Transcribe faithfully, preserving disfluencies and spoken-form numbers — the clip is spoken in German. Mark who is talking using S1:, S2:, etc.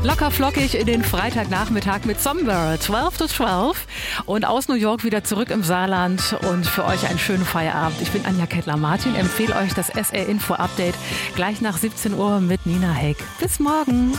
S1: Locker flockig in den Freitagnachmittag mit Somewhere, zwölf to zwölf. Und aus New York wieder zurück im Saarland und für euch einen schönen Feierabend. Ich bin Anja Kettler-Martin, empfehle euch das S R Info Update gleich nach siebzehn Uhr mit Nina Heck. Bis morgen.